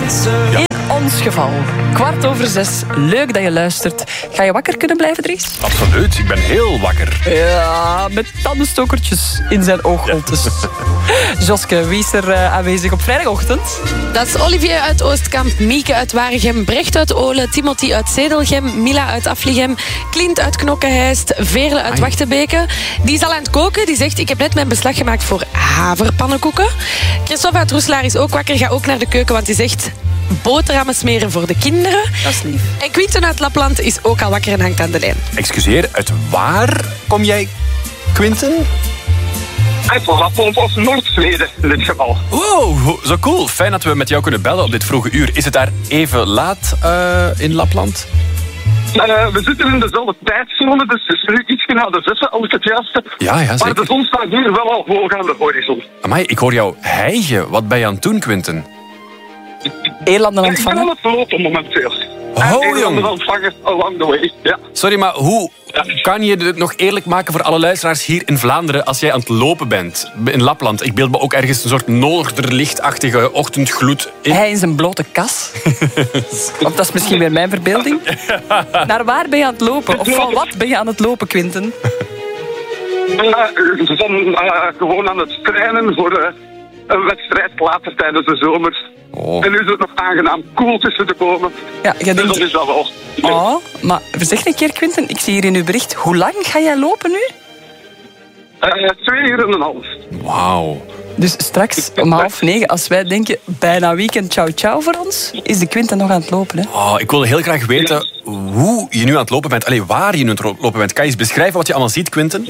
Ja. In ons geval, 5:15. Leuk dat je luistert. Ga je wakker kunnen blijven, Dries? Absoluut, ik ben heel wakker. Ja, met tandenstokertjes in zijn oogholtes. Joske, wie is er aanwezig op vrijdagochtend? Dat is Olivier uit Oostkamp, Mieke uit Waregem, Brecht uit Olen, Timothy uit Zedelgem, Mila uit Afligem, Clint uit Knokkenheist, Veerle uit Wachtebeke. Die is al aan het koken. Die zegt, ik heb net mijn beslag gemaakt voor haverpannenkoeken. Christophe uit Roeselaar is ook wakker, ga ook naar de keuken, want die zegt boterhammen smeren voor de kinderen. Dat is lief. En Quinten uit Lapland is ook al wakker en hangt aan de lijn. Excuseer, uit waar kom jij, Quinten? Uit Lapland of Noord-Zweden in dit geval. Wow, zo cool. Fijn dat we met jou kunnen bellen op dit vroege uur. Is het daar even laat in Lapland? We zitten in dezelfde tijdzone, dus het is nu iets na de 6, als ik het juiste. Ja, Maar zeker. de zon staat hier wel al hoog aan de horizon. Amai, ik hoor jou hijgen. Wat ben je aan het doen, Quinten? Elanden Ik ben aan ontvangen. het lopen momenteel. Oh, en jong. een ontvangen along the way. Ja. Sorry, maar hoe kan je het nog eerlijk maken voor alle luisteraars hier in Vlaanderen als jij aan het lopen bent in Lapland? Ik beeld me ook ergens een soort noorderlichtachtige ochtendgloed in. Hij in zijn blote kas. Of dat is misschien weer mijn verbeelding. Naar waar ben je aan het lopen? Of van wat ben je aan het lopen, Quinten? Gewoon aan het trainen voor een wedstrijd later tijdens de zomer. Oh. En nu is het nog aangenaam koel tussen te komen. Ja, je Dus dat denkt... is dat wel. Oh, maar zeg een keer, Quinten, ik zie hier in uw bericht. Hoe lang ga jij lopen nu? 2 uur en een half. Wauw. Dus straks om 8:30, als wij denken bijna weekend ciao ciao voor ons, is de Quinten nog aan het lopen. Hè? Oh, ik wil heel graag weten hoe je nu aan het lopen bent. Allee, waar je nu aan het lopen bent. Kan je eens beschrijven wat je allemaal ziet, Quinten?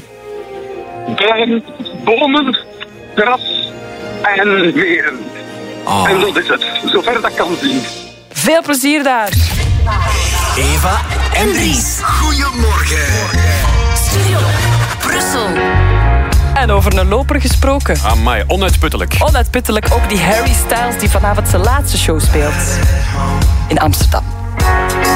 Bomen, gras en weren. Oh. En dat is het. Zover dat kan zien. Veel plezier daar. Eva en Dries. Goedemorgen. Studio Brussel. En over een loper gesproken. Amai, onuitputtelijk. Onuitputtelijk ook die Harry Styles die vanavond zijn laatste show speelt. In Amsterdam.